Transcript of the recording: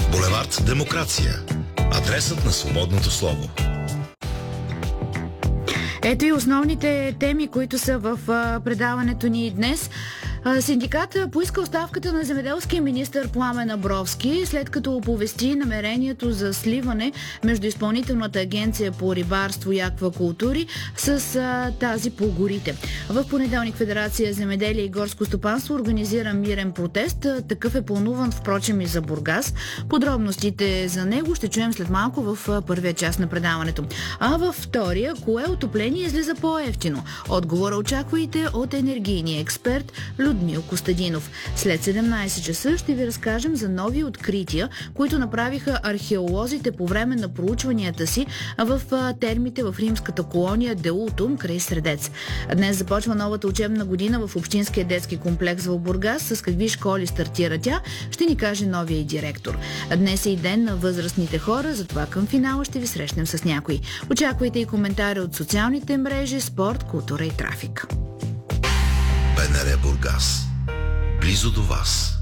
Булевард Демокрация. Адресът на свободното слово. Ето и основните теми, които са в предаването ни днес. Синдиката поиска оставката на земеделския министър Пламен Абровски, след като оповести намерението за сливане между Изпълнителната агенция по рибарство и аквакултури с тази по горите. В понеделник Федерация земеделие и горско стопанство организира мирен протест. Такъв е плануван, впрочем, и за Бургас. Подробностите за него ще чуем след малко в първия част на предаването. А във втория, кое отопление излиза по-евтино? Отговора очаквайте от енергийния експерт Людмил Костадинов. След 17 часа ще ви разкажем за нови открития, които направиха археолозите по време на проучванията си в термите в римската колония Деултум край Средец. Днес започва новата учебна година в Общинския детски комплекс в Бургас. С какви школи стартира тя, ще ни каже новия директор. Днес е и ден на възрастните хора, затова към финала ще ви срещнем с някой. Очаквайте и коментари от социалните мрежи, спорт, култура и трафик. БНР Бургас. Близо до вас.